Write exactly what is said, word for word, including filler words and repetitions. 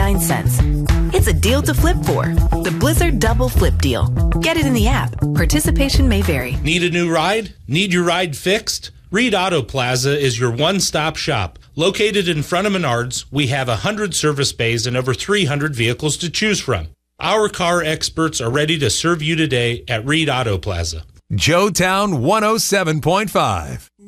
ninety-nine cents. It's a deal to flip for. The Blizzard Double Flip Deal. Get it in the app. Participation may vary. Need a new ride? Need your ride fixed? Reed Auto Plaza is your one-stop shop. Located in front of Menards, we have one hundred service bays and over three hundred vehicles to choose from. Our car experts are ready to serve you today at Reed Auto Plaza. Joetown one oh seven point five.